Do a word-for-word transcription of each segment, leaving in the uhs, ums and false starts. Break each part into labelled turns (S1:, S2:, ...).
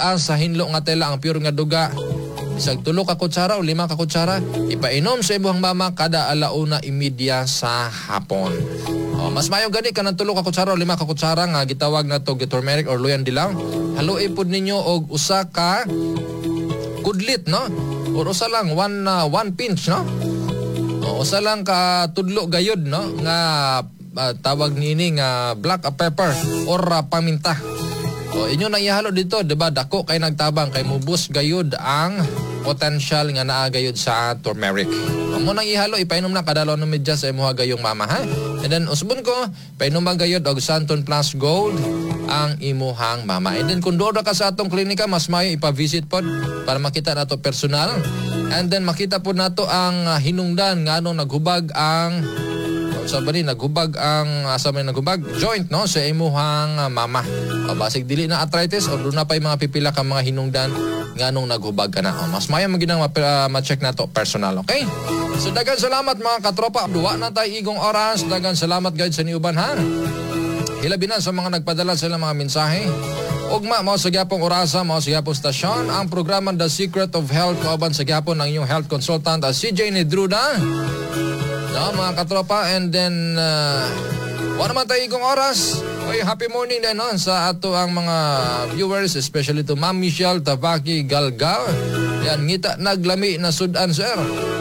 S1: ang sa hinlo nga tela ang pure nga duga. Isag tulo ka kutsara o lima ka kutsara, ipainom sa imuhang mama kada alauna imidya sa hapon. O, mas mayo gani ka ng tulo ka kutsara o lima ka kutsara nga gitawag na to turmeric or luyan dilaw. Haluin pod ninyo og usa ka kudlit, no? O usa lang one uh, one pinch, no? O usa lang ka tudlo gayod, no? Nga uh, tawag nini nga black pepper or uh, paminta. O inyo nang ihalo dito, diba? Dako kay nagtabang kay mubus gayud ang potential nga naa gayud sa turmeric. Amo nang ihalo, ipainom na kadalaw ng medya sa imuha gayong mama, ha? And then usbon ko, painom ba gayud og Santon Plus Gold ang imuhang mama. And then kung doon ka sa atong klinika, mas mayo ipa-visit pod para makita nato personal. And then makita po nato ang uh, hinungdan nga anong naghubag ang sabi ni naghubag ang asa may naghubag joint, no, sa imuhang uh, mama. O, basig dili na arthritis o doon na pa yung mga pipila ka mga hinungdan nga nung naghubag ka na. O, mas maya maginang uh, ma-check na to personal, okay? So dagan salamat mga katropa. Duwa na tayo igong oras. Dagan salamat guys sa niuban, ha? Hilabi na sa mga nagpadala sila mga mensahe. Ugma, mao sa gyapong orasa, mao sa gyapong stasyon, ang programa The Secret of Health kauban sa gyapon ng inyong health consultant uh, C J Nedruda. No, mga katropa, and then uh, wala naman tayo igong oras. Okay, happy morning din, no, sa ato ang mga viewers, especially to Ma'am Michelle Tavaki Galgal. Yan, ngita naglami na sudan, sir.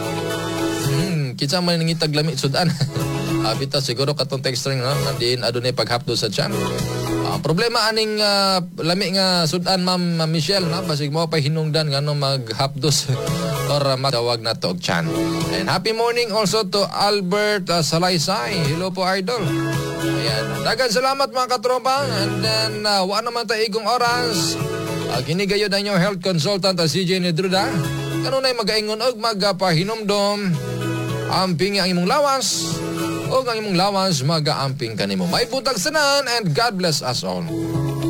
S1: Hmm, kitsa man ngita glami sudan. Abita siguro katong text string, no, diin adunay paghapdo sa tiyan. Uh, problema aning uh, lami nga sudan, Ma'am Ma Michelle, no, basig mo pa hinungdan ngano maghapdos or uh, matawag na to og tiyan. And happy morning also to Albert uh, Salaysay. Hello po, idol. Ayan. Dagan salamat mga katropa. And then uh, wa naman tayo igong oras. Uh, Kinigayo na inyong health consultant uh, C J Nedruda. Kanunay mag-aingon og magpahinomdom. Amping ang imong lawas. O ang imong lawas, mag-aamping kanimo. May butag sanan and God bless us all.